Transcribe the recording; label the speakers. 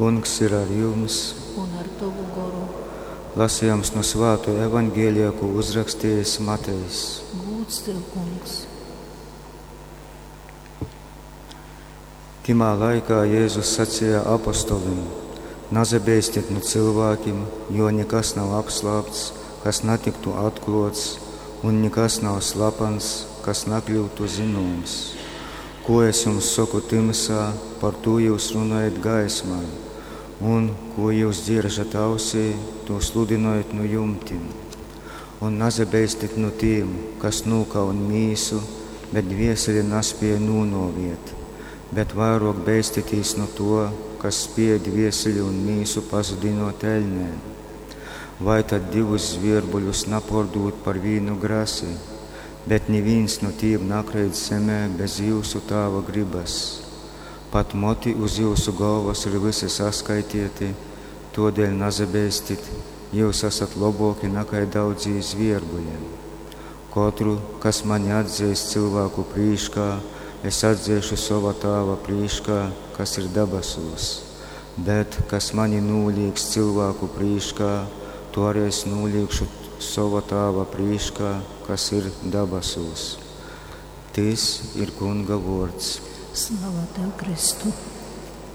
Speaker 1: Kungs ir ar jums.
Speaker 2: Un ar tavu garu.
Speaker 1: Lasījums no Svēto evaņģēlija, ko uzrakstījis Matejs.
Speaker 2: Lūdz tev, Kungs.
Speaker 1: Timā laikā Jēzus sacīja apostoliem: Nazabēstiet no cilvēkiem, jo nekas nav apslāpts, kas netiktu atklāts, un nekas nav slapans, kas nekļūtu zināms. Ko es jums saku tumsā, par to jūs runājat gaismā, un ko jūs dzirdat ausī, to sludinājat no jumtiem. Un nazabēstiet no tiem, kas nokauj mīsu, bet dvieseli nespēja nūnoviet, bet vairāk bēstieties no to, kas spēj dvieseli un mīsu pazudinot eļnē. Vai tad divus zvierbuļus nepārdot par vienu grasi, bet neviens no tiem nekrīt zemē bez jūsu tēva gribas. Pat moti uz jūsu galvas ir visi saskaitīti, todēļ nazabēstiet, jūs esat labāki nekā daudzi zvierbuļiem. Katru, kas mani atzīs cilvēku prīškā, es atzīšu sava tēva prīškā, kas ir debesos, bet kas mani nūlīgs cilvēku prīškā, to arī es nūlīgšu sava tēva prīškā, kas ir debesos. Tas ir Kunga vārds.
Speaker 2: Slava tev, Kristu!